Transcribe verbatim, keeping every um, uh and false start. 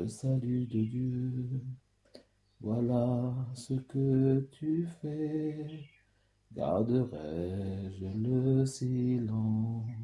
le salut de Dieu. Voilà ce que tu fais, garderai-je le silence.